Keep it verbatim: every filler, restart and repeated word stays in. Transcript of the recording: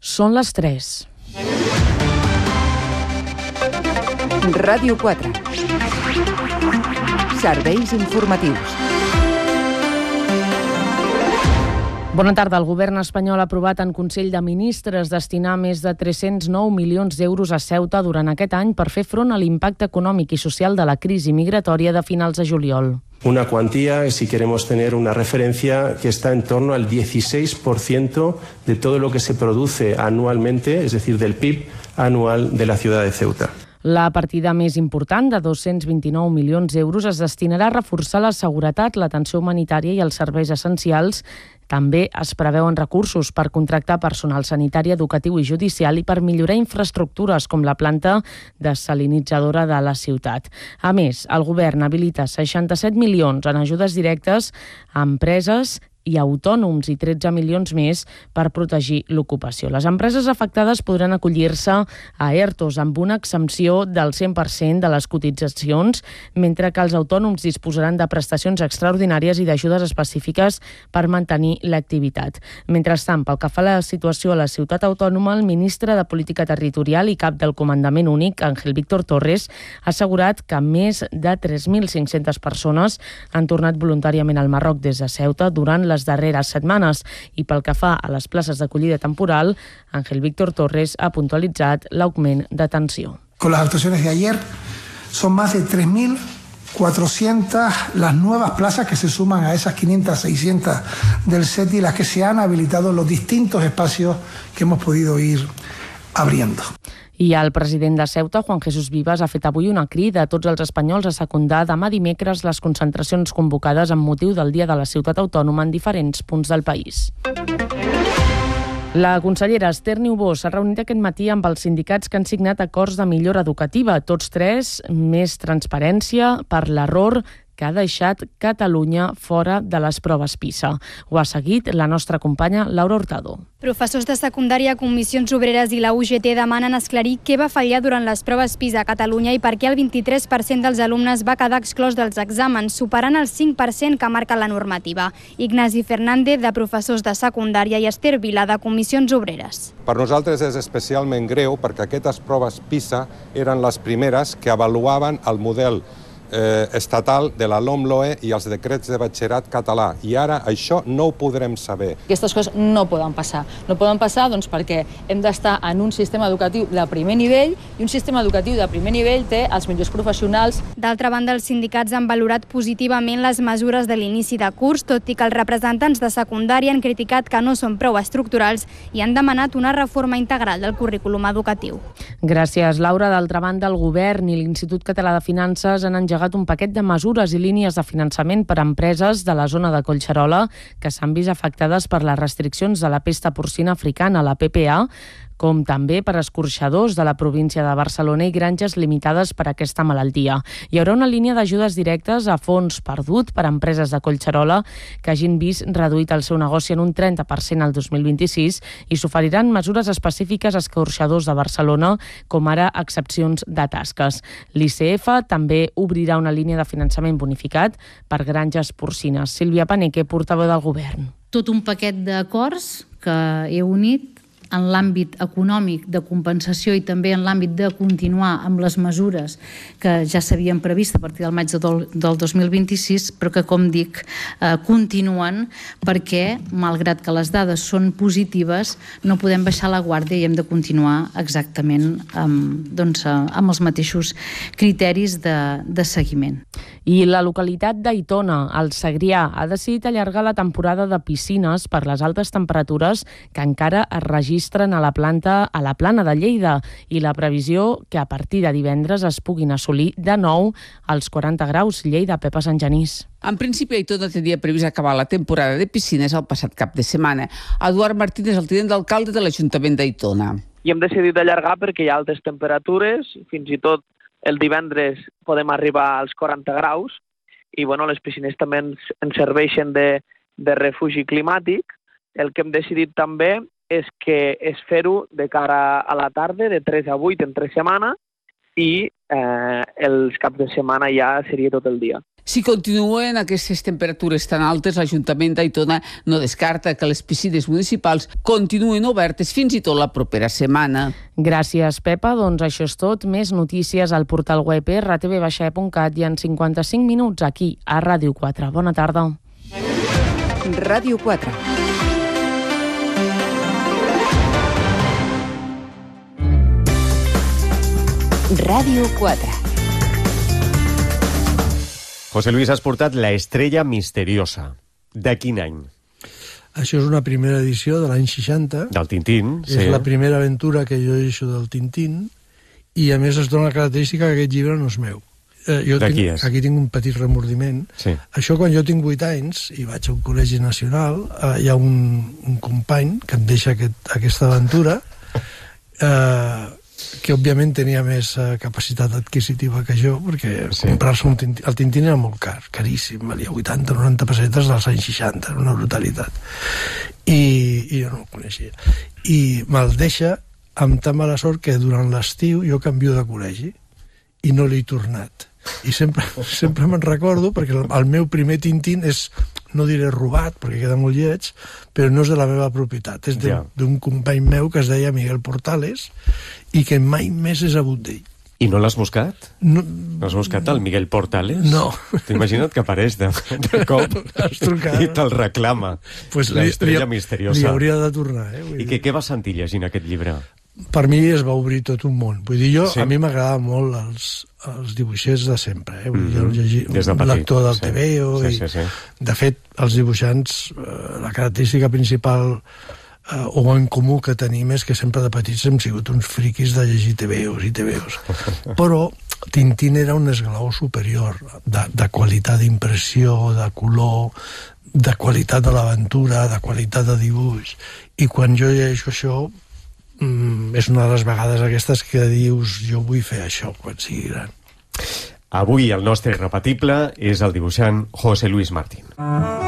Són les tres. Ràdio quatre. Serveis informatius. Bona tarda. El govern espanyol ha aprovat en Consell de Ministres destinar més de tres-cents nou milions d'euros a Ceuta durant aquest any per fer front a l'impacte econòmic i social de la crisi migratòria de finals de juliol. Una cuantía, si queremos tener una referencia, que está en torno al dieciséis por ciento de todo lo que se produce anualmente, es decir, del P I B anual de la ciudad de Ceuta. La partida més important, de dos-cents vint-i-nou milions d'euros, es destinarà a reforçar la seguretat, l'atenció humanitària i els serveis essencials. També es preveuen recursos per contractar personal sanitari, educatiu i judicial i per millorar infraestructures com la planta dessalinitzadora de la ciutat. A més, el govern habilita seixanta-set milions en ajudes directes a empreses i autònoms i tretze milions més per protegir l'ocupació. Les empreses afectades podran acollir-se a ERTOs amb una exempció del cent per cent de les cotitzacions, mentre que els autònoms disposaran de prestacions extraordinàries i d'ajudes específiques per mantenir l'activitat. Mentrestant, pel que fa a la situació a la ciutat autònoma, el ministre de Política Territorial i cap del Comandament Únic, Ángel Víctor Torres, ha assegurat que més de tres mil cinc-centes persones han tornat voluntàriament al Marroc des de Ceuta durant les darreres setmanes. I pel que fa a les places d'acollida temporal, Ángel Víctor Torres ha puntualitzat l'augment de tensió. Con las actuaciones de ayer son más de tres mil cuatrocientas las nuevas plazas que se suman a esas quinientas, seiscientas del S E T I, las que se han habilitado en los distintos espacios que hemos podido ir abriendo. I el president de Ceuta, Juan Jesús Vivas, ha fet avui una crida a tots els espanyols a secundar demà dimecres les concentracions convocades amb motiu del Dia de la Ciutat Autònoma en diferents punts del país. La consellera Esther Niubó s'ha reunit aquest matí amb els sindicats que han signat acords de millora educativa. Tots tres, més transparència per l'error que ha deixat Catalunya fora de les proves PISA. Ho ha seguit la nostra companya Laura Hurtado. Professors de secundària, comissions obreres i la U G T demanen esclarir què va fallar durant les proves PISA a Catalunya i per què el vint-i-tres per cent dels alumnes va quedar exclòs dels exàmens, superant el cinc per cent que marca la normativa. Ignasi Fernández, de professors de secundària, i Esther Vila, de comissions obreres. Per nosaltres és especialment greu perquè aquestes proves PISA eren les primeres que avaluaven el model Eh, estatal de la LOMLOE i els decrets de batxillerat català. I ara això no ho podrem saber. Aquestes coses no poden passar. No poden passar doncs, perquè hem d'estar en un sistema educatiu de primer nivell i un sistema educatiu de primer nivell té els millors professionals. D'altra banda, els sindicats han valorat positivament les mesures de l'inici de curs, tot i que els representants de secundària han criticat que no són prou estructurals i han demanat una reforma integral del currículum educatiu. Gràcies, Laura. D'altra banda, el govern i l'Institut Català de Finances han engegat un paquet de mesures i línies de finançament per a empreses de la zona de Collserola que s'han vist afectades per les restriccions de la pesta porcina africana, la P P A, com també per escorxadors de la província de Barcelona i granges limitades per aquesta malaltia. Hi haurà una línia d'ajudes directes a fons perdut per a empreses de Collserola que hagin vist reduït el seu negoci en un trenta per cent al dos mil vint-i-sis i s'oferiran mesures específiques a escorxadors de Barcelona, com ara excepcions de tasques. L'I C F també obrirà una línia de finançament bonificat per granges porcines. Sílvia Paneque, portaveu del govern. Tot un paquet d'acords que he unit en l'àmbit econòmic de compensació i també en l'àmbit de continuar amb les mesures que ja s'havien previst a partir del maig del, del dos mil vint-i-sis, però que, com dic, eh, continuen perquè, malgrat que les dades són positives, no podem baixar la guàrdia i hem de continuar exactament amb, doncs, amb els mateixos criteris de, de seguiment. I la localitat d'Aitona, al Segrià, ha decidit allargar la temporada de piscines per les altes temperatures que encara es registren a la planta a la plana de Lleida i la previsió que a partir de divendres es puguin assolir de nou els quaranta graus. Lleida, Pepa Sant Genís. En principi, Aitona tenia previst acabar la temporada de piscines el passat cap de setmana. Eduard Martínez, el tinent d'alcalde de l'Ajuntament d'Aitona. I hem decidit allargar perquè hi ha altes temperatures, fins i tot el divendres podem arribar als quaranta graus i bueno, les piscines també ens, ens serveixen de, de refugi climàtic. El que hem decidit també és que és fer-ho de cara a la tarda, de tres a vuit entre setmana, i eh, els caps de setmana ja seria tot el dia. Si continuen aquestes temperatures tan altes, l'Ajuntament d'Aitona no descarta que les piscines municipals continuen obertes fins i tot la propera setmana. Gràcies, Pepa. Doncs això és tot. Més notícies al portal web r t v e punt cat i en cinquanta-cinc minuts aquí a Ràdio quatre. Bona tarda. Ràdio quatre. Ràdio quatre. José Luis, has portat La estrella misteriosa. De quin any? Això és una primera edició de l'any seixanta. Del Tintín, sí. És la primera aventura que jo llegeixo del Tintín i, a més, es dona la característica que aquest llibre no és meu. Eh, jo de tinc, qui és? Aquí tinc un petit remordiment. Sí. Això, quan jo tinc vuit anys i vaig a un col·legi nacional, eh, hi ha un, un company que em deixa aquest, aquesta aventura, eh, que òbviament tenia més uh, capacitat adquisitiva que jo, perquè sí. comprar-se un Tintín... El Tintín era molt car, caríssim, valia vuitanta o noranta pessetes dels anys seixanta, era una brutalitat. I, i jo no el coneixia. I me'l deixa amb tan mala sort que durant l'estiu jo canvio de col·legi i no l'he tornat. I sempre, sempre me'n recordo, perquè el, el meu primer Tintín és, no diré robat, perquè queda molt lleig, però no és de la meva propietat, és d'un ja. company meu que es deia Miguel Portales i que mai més he sabut d'ell. I no l'has buscat? No, no has buscat el Miguel Portales? No. T'he imaginat que apareix de, de cop i te'l reclama. Pues La li, estrella li, misteriosa. Li hauria de tornar. Eh? I què, què vas sentir llegint aquest llibre? Per mi es va obrir tot un món. Vull dir, jo, sí. a mi m'agradaven molt els, els dibuixers de sempre. Eh? Vull dir, mm-hmm. jo llegi, Des de un petit. lector del sí. T V O. Sí, i, sí, sí. De fet, els dibuixants, eh, la característica principal eh, o en comú que tenim és que sempre de petits hem sigut uns friquis de llegir T V Os i T V Os. Però Tintín era un esglaó superior de, de qualitat d'impressió, de color, de qualitat de l'aventura, de qualitat de dibuix. I quan jo llegeixo això, mm, és una de les vegades aquestes que dius jo vull fer això quan sigui gran. Avui el nostre irrepetible és el dibuixant José Luis Martín.